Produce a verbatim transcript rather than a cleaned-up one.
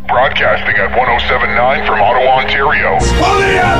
Broadcasting at one oh seven point nine from Ottawa, Ontario. On the